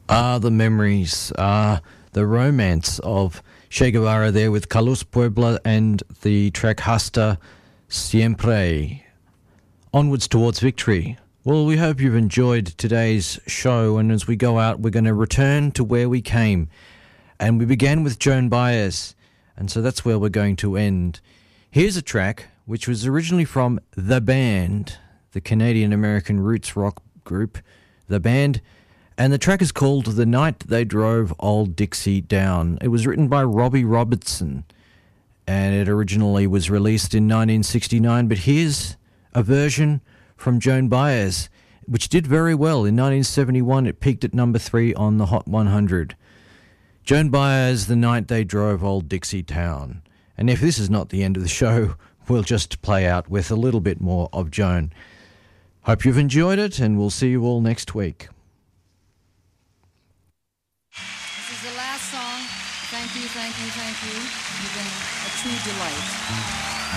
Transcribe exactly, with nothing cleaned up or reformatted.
Ah, the memories, ah, the romance of Che Guevara there with Carlos Puebla and the track Hasta Siempre. Onwards towards victory. Well, we hope you've enjoyed today's show, and as we go out, we're going to return to where we came. And we began with Joan Baez, and so that's where we're going to end. Here's a track which was originally from The Band, the Canadian-American roots rock group, The Band, and the track is called The Night They Drove Old Dixie Down. It was written by Robbie Robertson, and it originally was released in nineteen sixty-nine, but here's a version from Joan Baez, which did very well. In nineteen seventy-one, it peaked at number three on the Hot one hundred. Joan Baez, The Night They Drove Old Dixie Down. And if this is not the end of the show, we'll just play out with a little bit more of Joan. Hope you've enjoyed it, and we'll see you all next week. This is the last song. Thank you, thank you, thank you. You've been a true delight.